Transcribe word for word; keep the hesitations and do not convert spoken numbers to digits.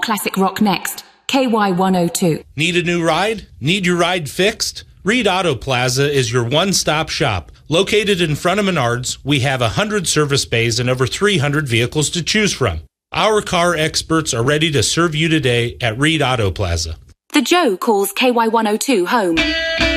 classic rock next. K Y one oh two. Need a new ride? Need your ride fixed? Reed Auto Plaza is your one-stop shop. Located in front of Menards, we have one hundred service bays and over three hundred vehicles to choose from. Our car experts are ready to serve you today at Reed Auto Plaza. The Joe calls K Y one oh two home.